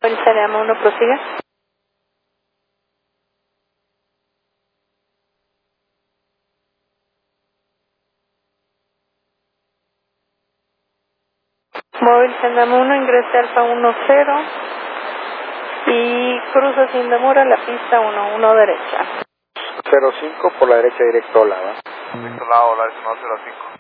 Llama 1, prosiga. Móvil Llama 1, ingrese Alfa 10 y cruza sin demora la pista 1 derecha. 05 por la derecha directo lado. Directo lado, la 105.